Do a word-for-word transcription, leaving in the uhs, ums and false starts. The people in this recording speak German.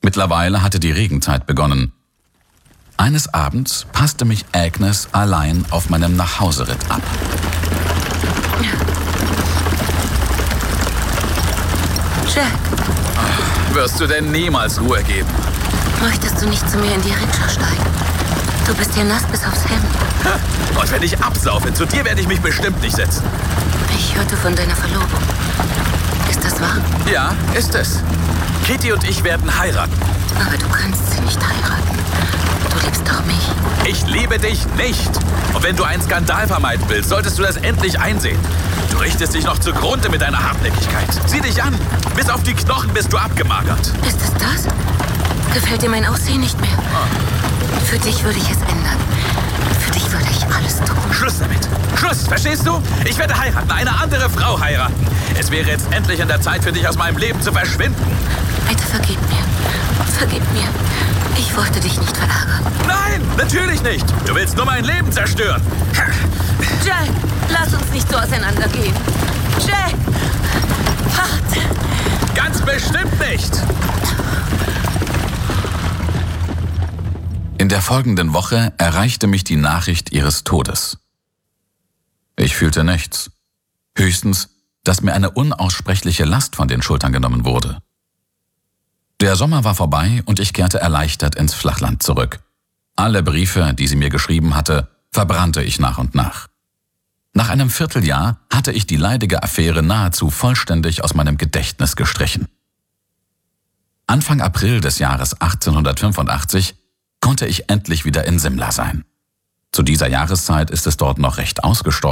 Mittlerweile hatte die Regenzeit begonnen. Eines Abends passte mich Agnes allein auf meinem Nachhauseritt ab. Jack. Wirst du denn niemals Ruhe geben? Möchtest du nicht zu mir in die Rikscha steigen? Du bist ja nass bis aufs Hemd. Und wenn ich absaufe, zu dir werde ich mich bestimmt nicht setzen. Ich hörte von deiner Verlobung. Ist das wahr? Ja, ist es. Kitty und ich werden heiraten. Aber du kannst sie nicht heiraten. Du liebst doch mich. Ich liebe dich nicht. Und wenn du einen Skandal vermeiden willst, solltest du das endlich einsehen. Du richtest dich noch zugrunde mit deiner Hartnäckigkeit. Sieh dich an. Bis auf die Knochen bist du abgemagert. Ist es das? Gefällt dir mein Aussehen nicht mehr? Oh. Für dich würde ich es ändern. Für dich würde ich alles tun. Schluss damit. Schluss, verstehst du? Ich werde heiraten, eine andere Frau heiraten. Es wäre jetzt endlich an der Zeit für dich, aus meinem Leben zu verschwinden. Bitte vergib mir. Vergib mir. Ich wollte dich nicht verärgern. Nein, natürlich nicht. Du willst nur mein Leben zerstören. Jack, lass uns nicht so auseinandergehen. Jack! Warte! Ganz bestimmt nicht. In der folgenden Woche erreichte mich die Nachricht ihres Todes. Ich fühlte nichts. Höchstens, dass mir eine unaussprechliche Last von den Schultern genommen wurde. Der Sommer war vorbei und ich kehrte erleichtert ins Flachland zurück. Alle Briefe, die sie mir geschrieben hatte, verbrannte ich nach und nach. Nach einem Vierteljahr hatte ich die leidige Affäre nahezu vollständig aus meinem Gedächtnis gestrichen. Anfang April des Jahres achtzehnhundertfünfundachtzig konnte ich endlich wieder in Simla sein. Zu dieser Jahreszeit ist es dort noch recht ausgestorben.